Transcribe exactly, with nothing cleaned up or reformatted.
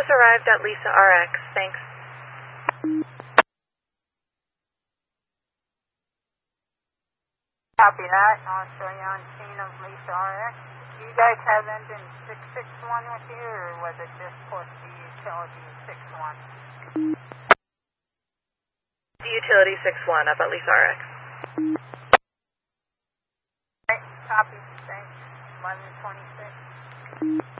just arrived at Lisa R X. Thanks. Copy that. I'll show you on scene of Lisa R X. Do you guys have engine six six one with you, or was it just put the utility six one? The utility six one up at Lisa R X. Okay, copy. Thanks. eleven twenty-six.